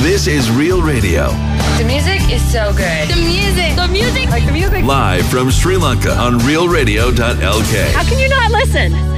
This is Real Radio. The music is so good. The music. The music. Like the music. Live from Sri Lanka on realradio.lk. How can you not listen?